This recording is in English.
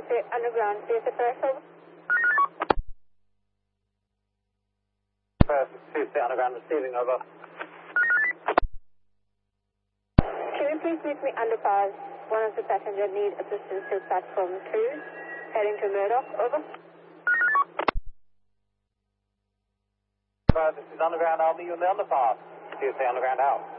Tuesday Underground, Tuesday Press, over. Tuesday Underground receiving, over. Can you please meet me underpass? One of the passengers need assistance to platform 2, heading to Murdoch, over. This is Underground, I'll meet you in the underpass. Tuesday Underground out.